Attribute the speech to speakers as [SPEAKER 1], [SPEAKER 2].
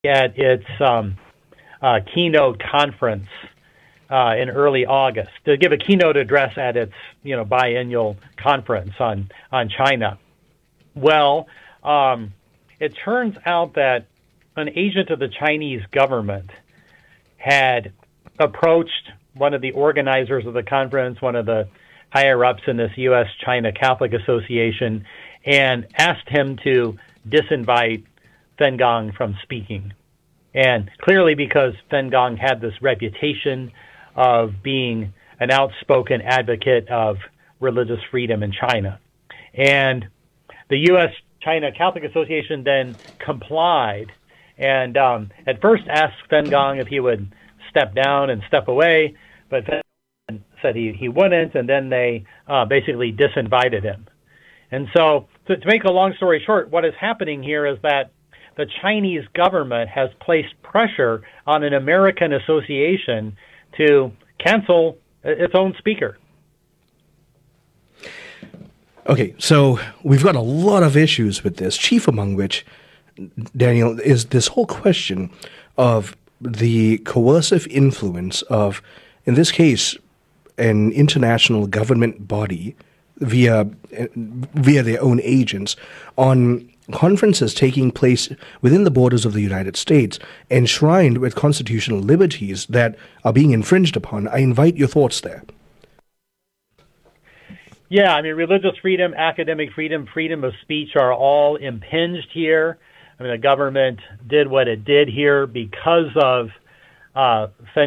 [SPEAKER 1] at its keynote conference in early August to give a keynote address at its biennial conference on China. Well, it turns out that an agent of the Chinese government had approached one of the organizers of the conference, one of the higher ups in this U.S.-China Catholic Association, and asked him to disinvite Fen Gong from speaking. And clearly because Fen Gong had this reputation of being an outspoken advocate of religious freedom in China. And the U.S.-China Catholic Association then complied and at first asked Fen Gong if he would step down and step away, but Fen Gong said he wouldn't, and then they basically disinvited him. And so, to make a long story short, what is happening here is that the Chinese government has placed pressure on an American association to cancel its own speaker.
[SPEAKER 2] Okay, so we've got a lot of issues with this, chief among which, Daniel, is this whole question of the coercive influence of, in this case, an international government body via their own agents on conferences taking place within the borders of the United States, enshrined with constitutional liberties that are being infringed upon. I invite your thoughts there.
[SPEAKER 1] Yeah, I mean, religious freedom, academic freedom, freedom of speech are all impinged here. I mean, the government did what it did here because of Fen